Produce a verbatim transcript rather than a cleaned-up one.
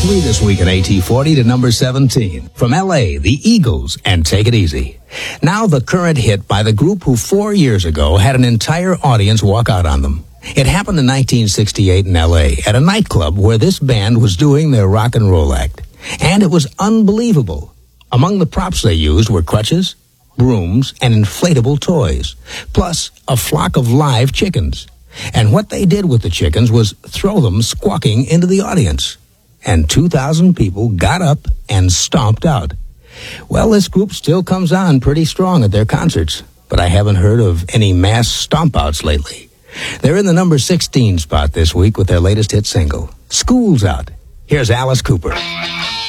three this week at A T forty to number seventeen. From L A, the Eagles and Take It Easy. Now the current hit by the group who four years ago had an entire audience walk out on them. It happened in nineteen sixty-eight in L A at a nightclub where this band was doing their rock and roll act. And it was unbelievable. Among the props they used were crutches, brooms, and inflatable toys, plus a flock of live chickens. And what they did with the chickens was throw them squawking into the audience. And two thousand people got up and stomped out. Well, this group still comes on pretty strong at their concerts, but I haven't heard of any mass stomp-outs lately. They're in the number sixteen spot this week with their latest hit single, School's Out. Here's Alice Cooper.